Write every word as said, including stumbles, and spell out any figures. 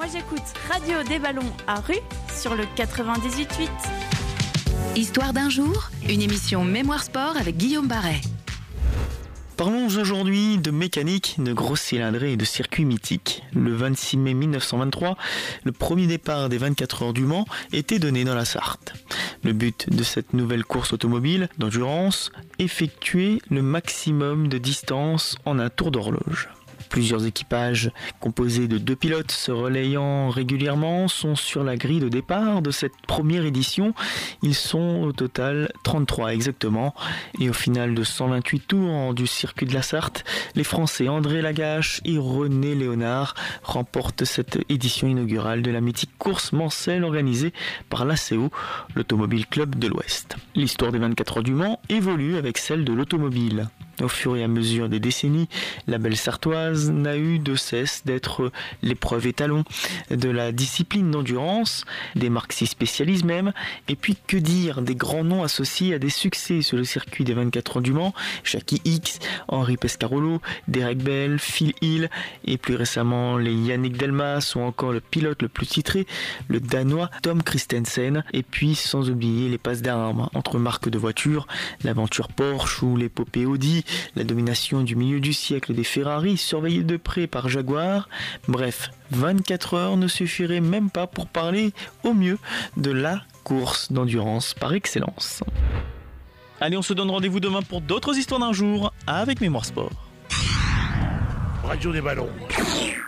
j'écoute Radio des Ballons à Rue sur le quatre-vingt-dix-huit huit. Histoire d'un jour, une émission Mémoire Sport avec Guillaume Barret. Parlons aujourd'hui de mécanique, de grosses cylindrées et de circuits mythiques. Le vingt-six mai mille neuf cent vingt-trois, le premier départ des vingt-quatre heures du Mans était donné dans la Sarthe. Le but de cette nouvelle course automobile d'endurance, effectuer le maximum de distance en un tour d'horloge. Plusieurs équipages composés de deux pilotes se relayant régulièrement sont sur la grille de départ de cette première édition. Ils sont au total trente-trois exactement. Et au final de cent vingt-huit tours du circuit de la Sarthe, les Français André Lagache et René Léonard remportent cette édition inaugurale de la mythique course mancelle organisée par l'A C O, l'Automobile Club de l'Ouest. L'histoire des vingt-quatre heures du Mans évolue avec celle de l'automobile. Au fur et à mesure des décennies, la belle sartoise n'a eu de cesse d'être l'épreuve étalon de la discipline d'endurance, des marques s'y spécialisent même, et puis que dire des grands noms associés à des succès sur le circuit des vingt-quatre heures du Mans, Jackie Hicks, Henri Pescarolo, Derek Bell, Phil Hill, et plus récemment les Yannick Delmas ou encore le pilote le plus titré, le Danois Tom Kristensen, et puis sans oublier les passes d'armes entre marques de voitures, l'aventure Porsche ou l'épopée Audi, la domination du milieu du siècle des Ferrari, surveillée de près par Jaguar. Bref, vingt-quatre heures ne suffiraient même pas pour parler au mieux de la course d'endurance par excellence. Allez, on se donne rendez-vous demain pour d'autres histoires d'un jour avec Mémoire Sport. Radio des Ballons.